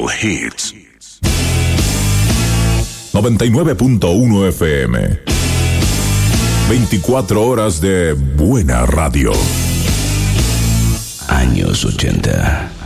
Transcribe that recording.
Real Hits. 99.1 FM. 24 horas de buena radio. Años 80.